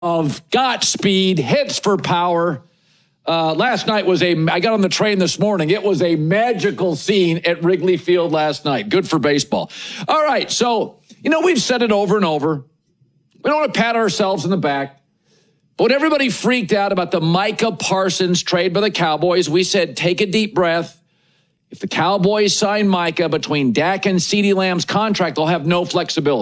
of got speed, hits for power. Last night I got on the train this morning. It was a magical scene at Wrigley Field last night. Good for baseball. All right. So, we've said it over and over. We don't want to pat ourselves in the back. But when everybody freaked out about the Micah Parsons trade by the Cowboys, we said, take a deep breath. If the Cowboys sign Micah between Dak and CeeDee Lamb's contract, they'll have no flexibility.